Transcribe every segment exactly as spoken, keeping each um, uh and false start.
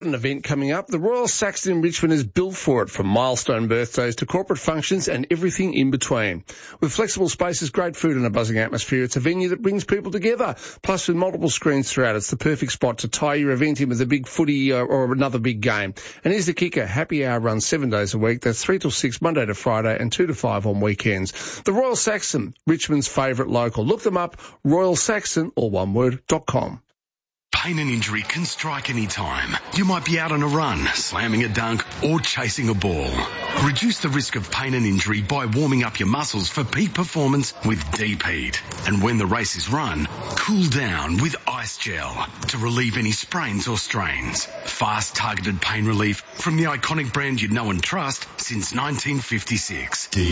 An event coming up. The Royal Saxon in Richmond is built for it, from milestone birthdays to corporate functions and everything in between. With flexible spaces, great food and a buzzing atmosphere, it's a venue that brings people together. Plus, with multiple screens throughout, it's the perfect spot to tie your event in with a big footy uh, or another big game. And here's the kicker. Happy hour runs seven days a week. That's three till six, Monday to Friday, and two to five on weekends. The Royal Saxon, Richmond's favourite local. Look them up, royal saxon, all one word, dot com. Pain and injury can strike any time. You might be out on a run, slamming a dunk, or chasing a ball. Reduce the risk of pain and injury by warming up your muscles for peak performance with Deep Heat. And when the race is run, cool down with Ice Gel to relieve any sprains or strains. Fast, targeted pain relief from the iconic brand you know and trust since nineteen fifty-six. Deep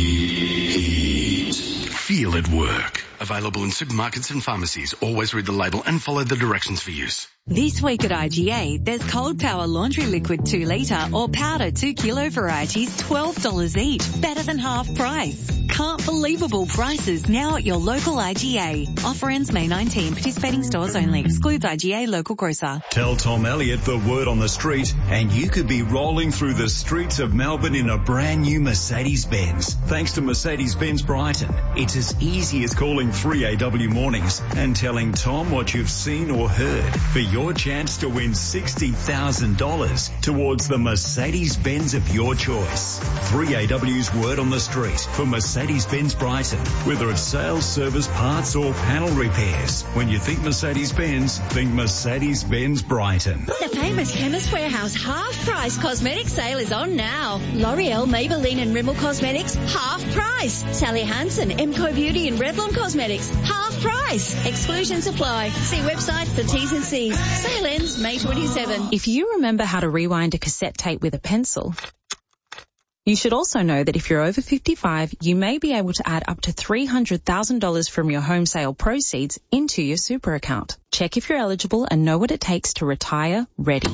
Heat. Feel it work. Available in supermarkets and pharmacies. Always read the label and follow the directions for use. This week at I G A, there's Cold Power Laundry Liquid two litre or Powder two kilo varieties, twelve dollars each. Better than half price. Can't believable prices now at your local I G A. Offer ends May nineteenth. Participating stores only. Excludes I G A local grocer. Tell Tom Elliott the word on the street and you could be rolling through the streets of Melbourne in a brand new Mercedes-Benz. Thanks to Mercedes-Benz Brighton, it's as easy as calling three A W Mornings and telling Tom what you've seen or heard for your chance to win sixty thousand dollars towards the Mercedes-Benz of your choice. three A W's word on the street for Mercedes-Benz Brighton. Whether it's sales, service, parts or panel repairs. When you think Mercedes-Benz, think Mercedes-Benz Brighton. The famous Chemist Warehouse half-price cosmetic sale is on now. L'Oreal, Maybelline and Rimmel Cosmetics, half price. Sally Hansen, Emco Beauty and Revlon Cosmetics, half price. Exclusions apply. See website for T's and C's. Sale ends May twenty-seventh. If you remember how to rewind a cassette tape with a pencil, you should also know that if you're over fifty-five, you may be able to add up to three hundred thousand dollars from your home sale proceeds into your super account. Check if you're eligible and know what it takes to retire ready.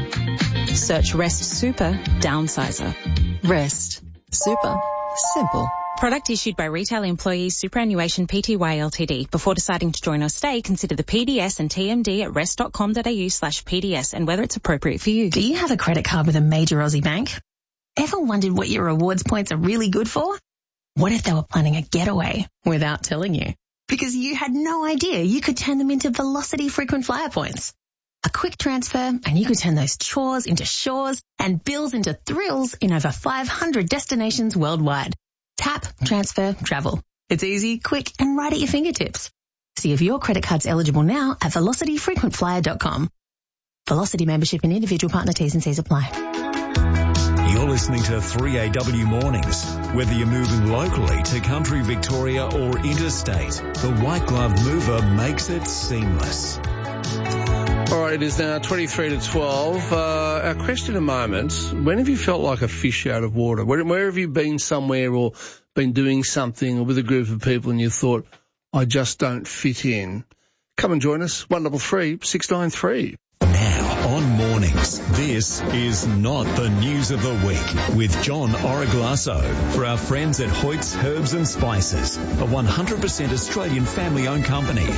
Search Rest Super Downsizer. Rest Super. Simple. Product issued by Retail Employees Superannuation Pty Ltd. Before deciding to join or stay, consider the P D S and T M D at rest.com.au slash PDS and whether it's appropriate for you. Do you have a credit card with a major Aussie bank? Ever wondered what your rewards points are really good for? What if they were planning a getaway without telling you? Because you had no idea you could turn them into Velocity frequent flyer points. A quick transfer and you could turn those chores into shores and bills into thrills in over five hundred destinations worldwide. Tap, transfer, travel. It's easy, quick, and right at your fingertips. See if your credit card's eligible now at velocity frequent flyer dot com. Velocity membership and individual partner T's and C's apply. You're listening to three A W Mornings. Whether you're moving locally to country Victoria or interstate, the White Glove Mover makes it seamless. All right, it is now twenty-three to twelve. Uh, our question in a moment, when have you felt like a fish out of water? Where, where have you been somewhere or been doing something or with a group of people and you thought, I just don't fit in? Come and join us, one double three, six nine three. Now on Mornings, this is Not the News of the Week with John Origlasso for our friends at Hoyt's Herbs and Spices, a one hundred percent Australian family-owned company.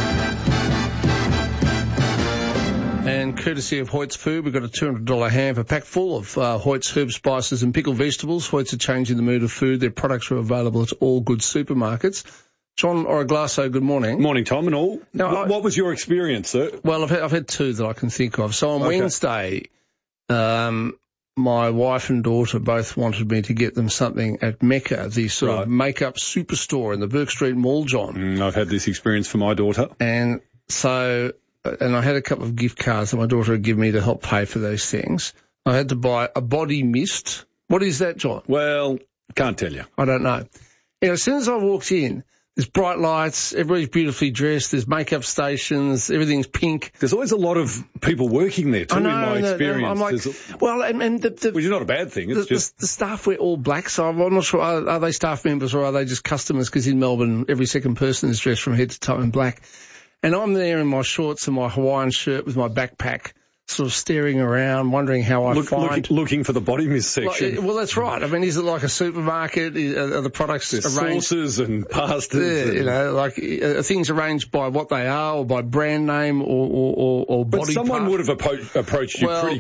And courtesy of Hoyt's Food, we've got a two hundred dollars hamper pack full of uh, Hoyt's herbs, spices and pickled vegetables. Hoyt's are changing the mood of food. Their products are available at all good supermarkets. John Origlasso, good morning. Morning, Tom and all. Now, what, I, what was your experience, sir? Well, I've had, I've had two that I can think of. So on okay. Wednesday, um, my wife and daughter both wanted me to get them something at Mecca, the sort right. of makeup superstore in the Burke Street Mall, John. Mm, I've had this experience for my daughter. And so... and I had a couple of gift cards that my daughter had given me to help pay for these things. I had to buy a body mist. What is that, John? Well, can't tell you. I don't know. You know, as soon as I walked in, there's bright lights, everybody's beautifully dressed, there's makeup stations, everything's pink. There's always a lot of people working there, too, I know, in my and experience. I'm like, a, well, and, and the, the... Which is not a bad thing. It's the, just... The, the staff wear all black, so I'm not sure, are, are they staff members or are they just customers? Because in Melbourne, every second person is dressed from head to toe in black. And I'm there in my shorts and my Hawaiian shirt with my backpack, sort of staring around, wondering how I Look, find... looking, looking for the body mist section. Like, well, that's right. I mean, is it like a supermarket? Are the products There's arranged... sauces and pastas. Yeah, and... you know, like uh, things arranged by what they are or by brand name or, or, or, or body But someone part? would have appo- approached you Well, pretty